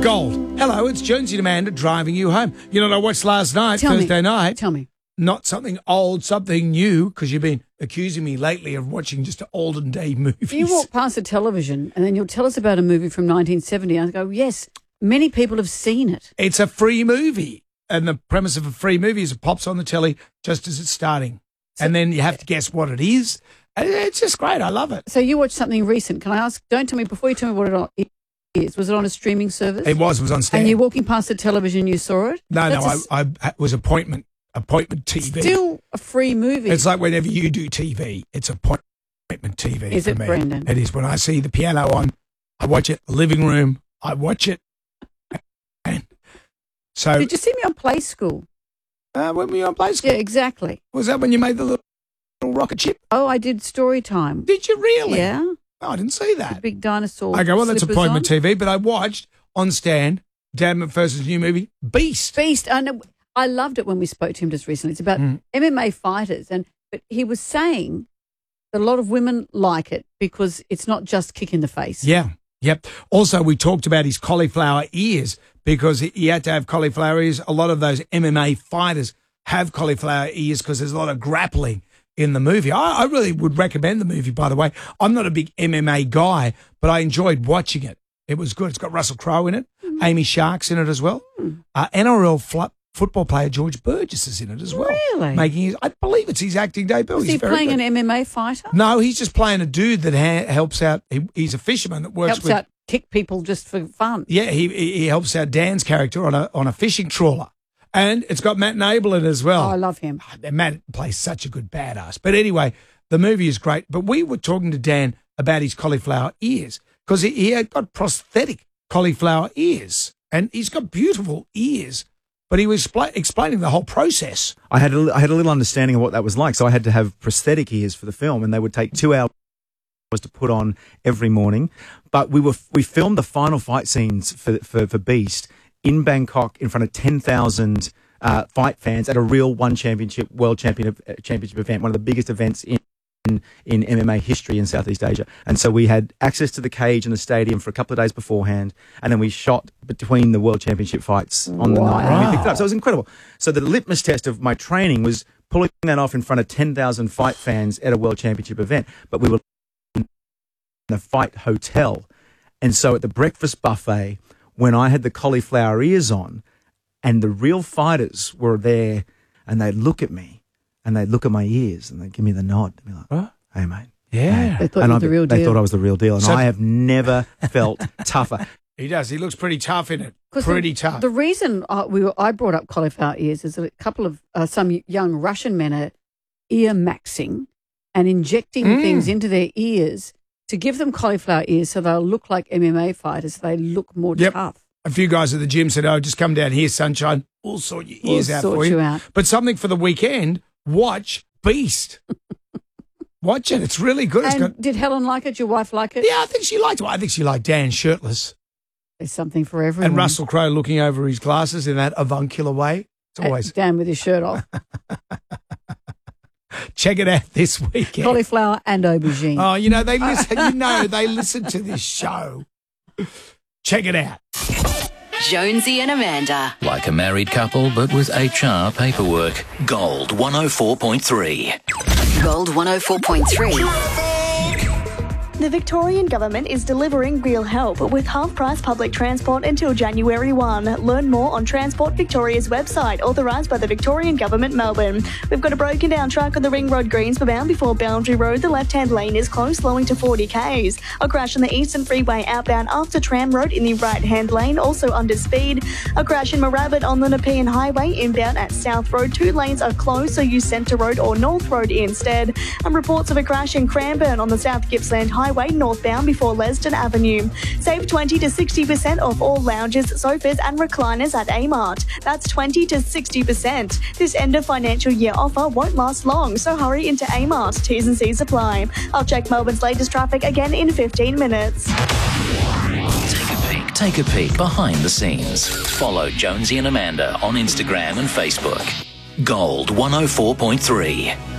Gold. Hello, it's Jonesy and Amanda driving you home. You know what I watched last night, Thursday night? Tell me. Not something old, something new, because you've been accusing me lately of watching just olden day movies. You walk past the television and then you'll tell us about a movie from 1970 and I go, yes, many people have seen it. It's a free movie. And the premise of a free movie is it pops on the telly just as it's starting. And then you have to guess what it is. And it's just great. I love it. So you watched something recent. Can I ask, don't tell me, before you tell me what it is, was it on a streaming service? It was on Stan. And you're walking past the television, you saw it? No, I was appointment TV. Still a free movie. It's like whenever you do TV, it's appointment TV. Is for it, me. Brendan? It is. When I see the piano on, I watch it. The living room, I watch it. And so, did you see me on Play School? when were you on Play School? Yeah, exactly. Was that when you made the little rocket ship? Oh, I did story time. Did you really? Yeah. Oh, I didn't see The that. big dinosaur. Okay, well, that's slippers appointment on. TV, but I watched on Stan Dan McPherson's new movie, Beast. Beast. I know. I loved it when we spoke to him just recently. It's about MMA fighters, but he was saying that a lot of women like it because it's not just kick in the face. Yeah, yep. Also, we talked about his cauliflower ears because he had to have cauliflower ears. A lot of those MMA fighters have cauliflower ears because there's a lot of grappling in the movie. I really would recommend the movie, by the way. I'm not a big MMA guy, but I enjoyed watching it. It was good. It's got Russell Crowe in it. Amy Shark's in it as well. NRL football player George Burgess is in it as well. Really? I believe it's his acting debut. Was he playing an MMA fighter? No, he's just playing a dude that helps out. He's a fisherman that works Helps out kick people just for fun. Yeah, he helps out Dan's character on a fishing trawler. And it's got Matt Nable in it as well. Oh, I love him. Matt plays such a good badass. But anyway, the movie is great. But we were talking to Dan about his cauliflower ears because he had got prosthetic cauliflower ears. And he's got beautiful ears. But he was explaining the whole process. I had a little understanding of what that was like. So I had to have prosthetic ears for the film, and they would take 2 hours to put on every morning. But we filmed the final fight scenes for Beast in Bangkok in front of 10,000 fight fans at a real world championship event, one of the biggest events in MMA history in Southeast Asia. And so we had access to the cage in the stadium for a couple of days beforehand, and then we shot between the world championship fights on the night and we picked it up. So it was incredible. So the litmus test of my training was pulling that off in front of 10,000 fight fans at a world championship event. But we were in the fight hotel. And so at the breakfast buffet, when I had the cauliflower ears on and the real fighters were there and they'd look at me and they'd look at my ears and they'd give me the nod. They'd be like, What? hey, mate. Yeah. They thought you were the real deal. They thought I was the real deal. And So- I have never felt tougher. He does. He looks pretty tough in it. 'Cause Pretty tough. The reason I brought up cauliflower ears is that a couple of some young Russian men are ear maxing and injecting things into their ears to give them cauliflower ears so they'll look like MMA fighters. They look more tough. A few guys at the gym said, "Oh, just come down here, sunshine. We'll sort your ears out sort for you." you out. But something for the weekend, watch Beast. Watch it. It's really good. It's And did Helen like it? Your wife like it? yeah, I think she liked it. I think she liked Dan shirtless There's something for everyone. and Russell Crowe looking over his glasses in that avuncular way. It's always Dan with his shirt off. check it out this weekend. Cauliflower and aubergine. Oh, they listen. They listen to this show. Check it out. Jonesy and Amanda. Like a married couple, but with HR paperwork. Gold 104.3. Gold 104.3. The Victorian Government is delivering real help with half-price public transport until January 1. Learn more on Transport Victoria's website, authorised by the Victorian Government, Melbourne. We've got a broken down truck on the Ring Road Greensborough before Boundary Road. The left-hand lane is closed, slowing to 40 k's. A crash on the Eastern Freeway outbound after Tram Road in the right-hand lane, also under speed. A crash in Moorabbin on the Nepean Highway inbound at South Road. 2 lanes are closed, so use Centre Road or North Road instead. And reports of a crash in Cranbourne on the South Gippsland Highway northbound before Lesdon Avenue. Save 20 to 60% off all lounges, sofas and recliners at Amart. That's 20 to 60%. This end of financial year offer won't last long, so hurry into Amart. T's and C's apply. I'll check Melbourne's latest traffic again in 15 minutes. Take a peek behind the scenes. Follow Jonesy and Amanda on Instagram and Facebook. Gold 104.3.